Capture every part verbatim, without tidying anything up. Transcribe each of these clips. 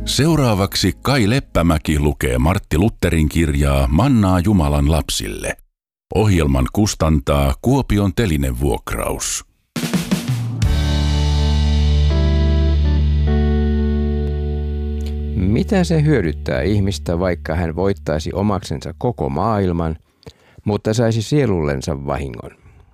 Seuraavaksi Kai Leppämäki lukee Martti Lutherin kirjaa Mannaa Jumalan lapsille. Ohjelman kustantaa Kuopion Telinevuokraus. Mitä se hyödyttää ihmistä, vaikka hän voittaisi omaksensa koko maailman, mutta saisi sielullensa vahingon?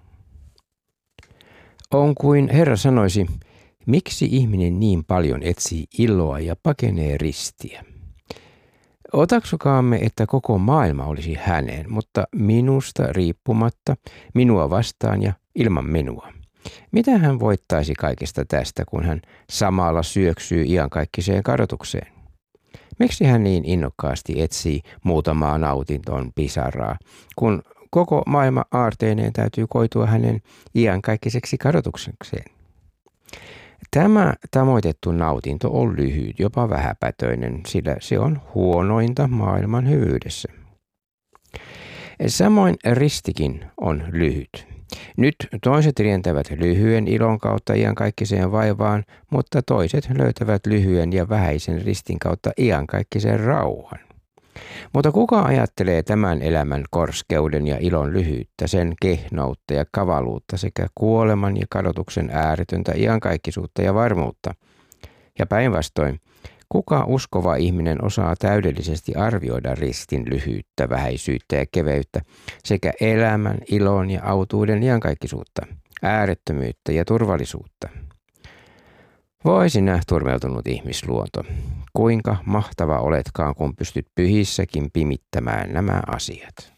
On kuin Herra sanoisi, miksi ihminen niin paljon etsii iloa ja pakenee ristiä? Otaksukaamme, että koko maailma olisi hänen, mutta minusta riippumatta, minua vastaan ja ilman minua. Mitä hän voittaisi kaikesta tästä, kun hän samalla syöksyy iankaikkiseen kadotukseen? Miksi hän niin innokkaasti etsii muutamaa nautinton pisaraa, kun koko maailma aarteineen täytyy koitua hänen iankaikkiseksi kadotuksekseen? Tämä tavoitettu nautinto on lyhyt, jopa vähäpätöinen, sillä se on huonointa maailman hyvyydessä. Samoin ristikin on lyhyt. Nyt toiset rientävät lyhyen ilon kautta iankaikkiseen vaivaan, mutta toiset löytävät lyhyen ja vähäisen ristin kautta iankaikkisen rauhan. Mutta kuka ajattelee tämän elämän korskeuden ja ilon lyhyyttä, sen kehnoutta ja kavaluutta sekä kuoleman ja kadotuksen ääretöntä iankaikkisuutta ja varmuutta? Ja päinvastoin, kuka uskova ihminen osaa täydellisesti arvioida ristin lyhyyttä, vähäisyyttä ja keveyttä sekä elämän, ilon ja autuuden iankaikkisuutta, äärettömyyttä ja turvallisuutta? Voi sinä turmeltunut ihmisluonto, kuinka mahtava oletkaan, kun pystyt pyhissäkin pimittämään nämä asiat.